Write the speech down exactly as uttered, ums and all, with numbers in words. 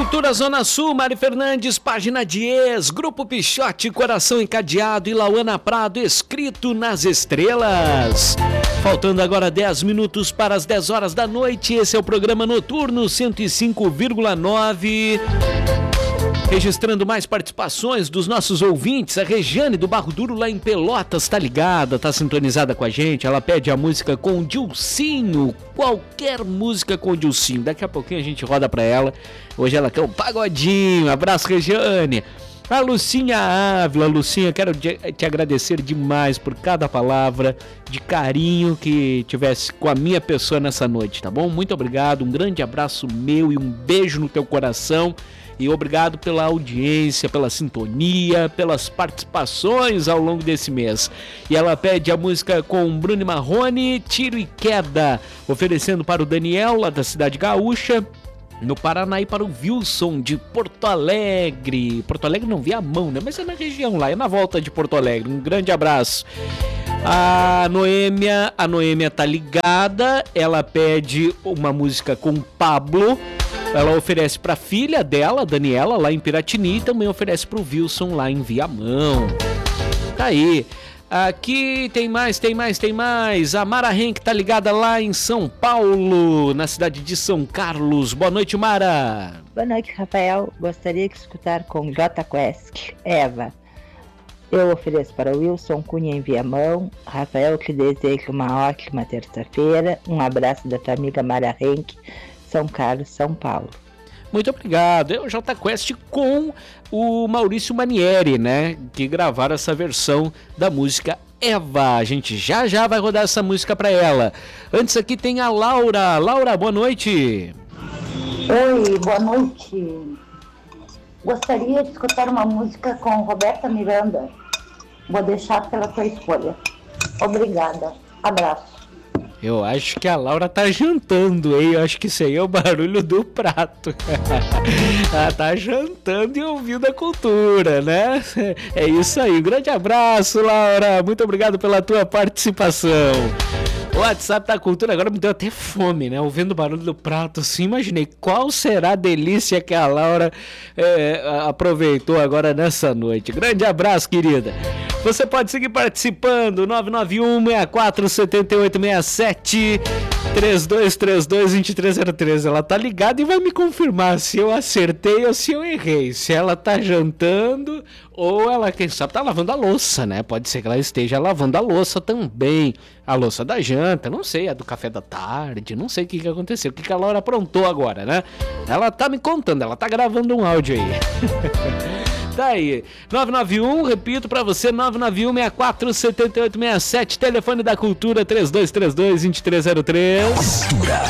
Cultura Zona Sul, Mari Fernandes, página de ex, Grupo Pichote, Coração Encadeado e Lauana Prado, escrito nas estrelas. Faltando agora dez minutos para as dez horas da noite, esse é o programa Noturno cento e cinco vírgula nove. Registrando mais participações dos nossos ouvintes, a Regiane do Barro Duro lá em Pelotas tá ligada, tá sintonizada com a gente, ela pede a música com o Dilcinho, qualquer música com o Dilcinho, daqui a pouquinho a gente roda pra ela, hoje ela quer um pagodinho, abraço Regiane. A Lucinha Ávila, Lucinha, quero te agradecer demais por cada palavra de carinho que tivesse com a minha pessoa nessa noite, tá bom? Muito obrigado, um grande abraço meu e um beijo no teu coração. E obrigado pela audiência, pela sintonia, pelas participações ao longo desse mês. E ela pede a música com Bruno Marrone, Tiro e Queda, oferecendo para o Daniel, lá da Cidade Gaúcha, no Paraná, e para o Wilson de Porto Alegre. Porto Alegre não vi a mão, né? Mas é na região lá, é na volta de Porto Alegre. Um grande abraço. A Noêmia, a Noêmia tá ligada, ela pede uma música com Pablo. Ela oferece para a filha dela, Daniela, lá em Piratini, e também oferece para o Wilson lá em Viamão. Tá aí. Aqui tem mais, tem mais, tem mais. A Mara Henk tá ligada lá em São Paulo, na cidade de São Carlos. Boa noite, Mara. Boa noite, Rafael. Gostaria de escutar com J Quest, Eva. Eu ofereço para o Wilson Cunha em Viamão. Rafael, te desejo uma ótima terça-feira. Um abraço da tua amiga Mara Henk, São Carlos, São Paulo. Muito obrigado. É o J Quest com o Maurício Manieri, né? Que gravaram essa versão da música Eva. A gente já já vai rodar essa música para ela. Antes aqui tem a Laura. Laura, boa noite. Oi, boa noite. Gostaria de escutar uma música com Roberta Miranda. Vou deixar pela tua escolha. Obrigada. Abraço. Eu acho que a Laura tá jantando, hein? Eu acho que isso aí é o barulho do prato. Ela tá jantando e ouvindo a cultura, né? É isso aí. Um grande abraço, Laura. Muito obrigado pela tua participação. O WhatsApp da Cultura agora me deu até fome, né? Ouvindo o barulho do prato, assim, imaginei qual será a delícia que a Laura é, aproveitou agora nessa noite. Grande abraço, querida. Você pode seguir participando, nove nove um, seis quatro, sete oito seis sete, três dois três dois, dois três zero três. Ela tá ligada e vai me confirmar se eu acertei ou se eu errei. Se ela tá jantando ou ela, quem sabe, tá lavando a louça, né? Pode ser que ela esteja lavando a louça também. A louça da janta, não sei, a do café da tarde, não sei o que que aconteceu, o que que a Laura aprontou agora, né? Ela tá me contando, ela tá gravando um áudio aí. Tá aí, nove nove um, repito pra você, nove nove um, seis quatro, sete oito seis sete, telefone da Cultura, três dois três dois, dois três zero três. Cultura.